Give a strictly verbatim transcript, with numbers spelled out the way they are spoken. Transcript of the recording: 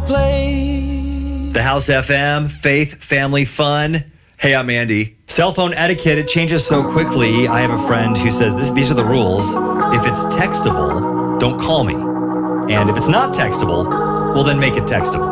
play. The House F M, faith, family, fun. Hey, I'm Andy. Cell phone etiquette, it changes so quickly. I have a friend who says this, these are the rules. If it's textable, don't call me. And if it's not textable, well, then make it textable.